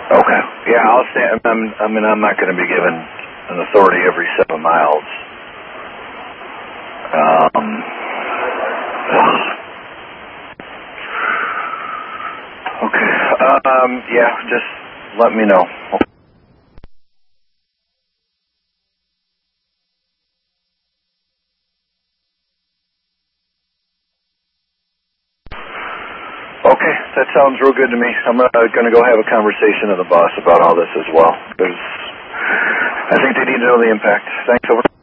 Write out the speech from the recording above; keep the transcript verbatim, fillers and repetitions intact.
Okay. Yeah, I'll stand. I'm, I mean, I'm not going to be given an authority every seven miles. Um. Okay. Um. Yeah. Just let me know. Okay, that sounds real good to me. I'm uh, going to go have a conversation with the boss about all this as well. There's, I think they need to know the impact. Thanks, over.